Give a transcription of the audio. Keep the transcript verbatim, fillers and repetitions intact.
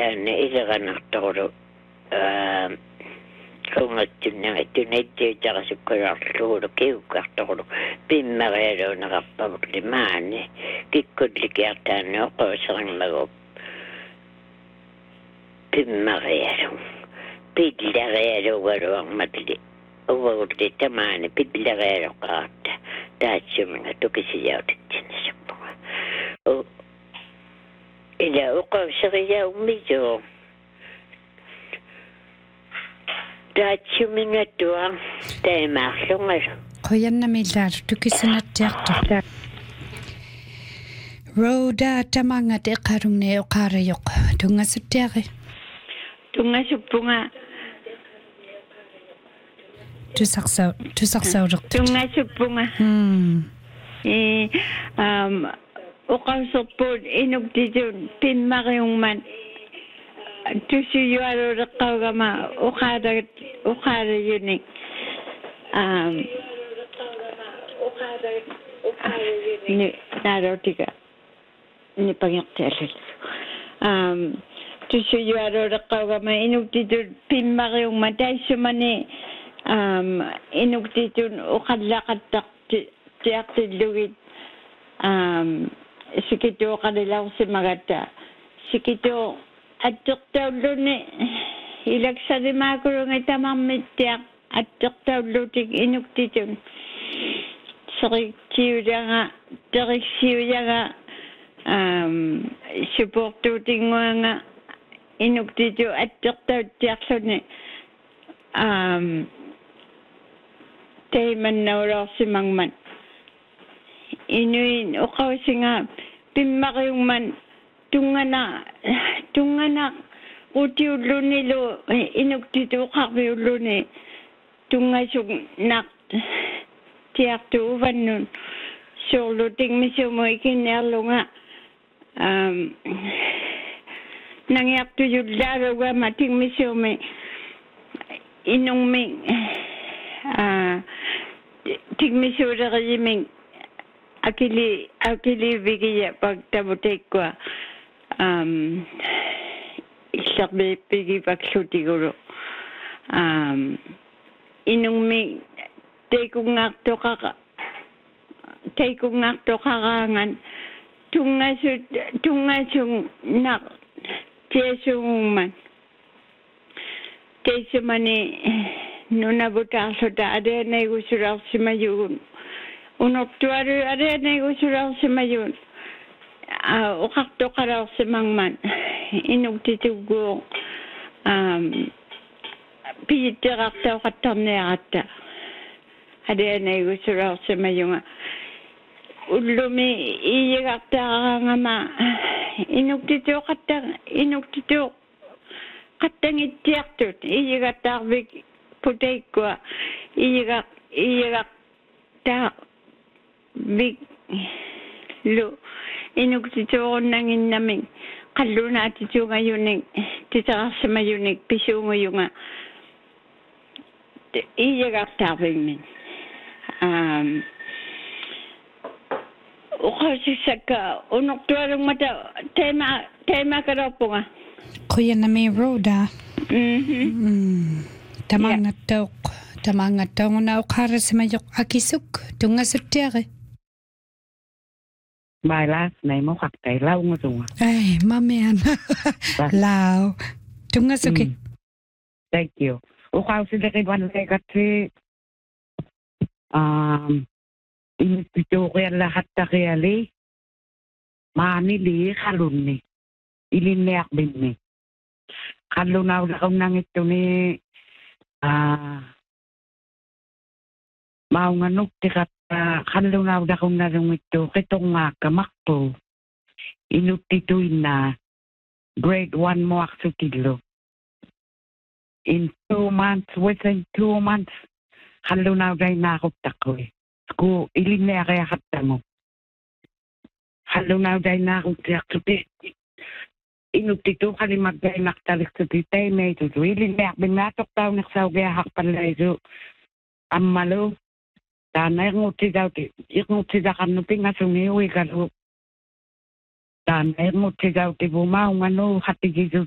taanna ileranartoru aa hungattunna tunettiutarasukkalarluulu kiukkartoru pimmerialuunaqarpavuk limaani kikkutlikiartaanni oqouserinmagup pimmerialu pillerialuugaluarmatili uvagutti tamaani pillerialuqaarta taatsuminga tukisijautitsinnisuppuga ila uqauseriyaummiso taatsuminga tuа taimaarlungalu qoyannamillaalu tukisinattiartu Rhoda tamanga teqarungne oqarayoq tungasuttiari tungasuppunga tusaqsa tusaqsauruq tungasuppunga hmm e um oqarsorpuut inuktitun pimmariungman tusuyualureqqaugama oqaara oqaarayuni um ni narotika ni pangertallal um tusuyualureqqaugama inuktitun pimmariungma taissumani um inuktitun oqallaqattaqti tiartillugit um sikito qalilaursimagatta sikito attortaulluni ilaksalimaakuluungi tamarmittiaq attortaullutik inuktitun seriksiujaga teriksiujaga um supportuutinguanga inuktitu attortauttiarluni um teimannaulorsimangman inuin uqausinga pimmariungman tungana tungana utiullunilu inuktitu uqarviulluni tungasuk naq tiartu uvannun sorlutingmisumu ikinnerlunga um nangiartuyullaaluga matingmisumi inungmi ah tigmisuuleriyiming akili akili vigiya pagtabutekwa um isarbe pigi paksutiguro um inungmi teikungartoqaqa teikungartoqarangan tungasut tungasung naq tiesungman teisumani nunabutaarluta adeneigusurarsimayugun unortuaru adeneigusurarsimayun a uqartoqalarsimangman inuktitugu um piitterartauqattarniaratta adeneigusurarsimayunga ullumi iigartaarangama inuktitu qatta inuktitu qattangittiartut iigartaarvik puteikua iiga iiga ta big lu inuktituornanginnamin qallunaatitungayunik titararsimayunik pisuunguyunga iigartaarvigmin um uqasisakka unortualungmata tema tema karopunga qoyannami Rhoda mhm tamangattauq tamangattaunguna uqaarasimayoq akisuk tungasuttiari Bailas nei mo qaqtai laungasunga ai mamian lao tungasuki Thank you uqausileqitwan leqatsi um inipituqiallahattaqiali maanili qalunni ilinniaqbinni qallunaulaqunnagittuni ah maunganuktiqatta qallunaulaqunnarungittu qitongaakkamaqtu inuttituinna grade one moaqsutillu in two months within two months qallunaulainaaquptaqqui ku ilinniaqiaqattangu qallunaulainaaquttiaqtuti inuktitu qalimakkainaqtaliqtuti taimeitutu ilinniaqbinnaatoqtauneqsauqiaharpallaisu ammalu taana irngutsidauti irngutsidaqarnu pingasuni uikalu taana irngutsidauti pumaunganu hatigisu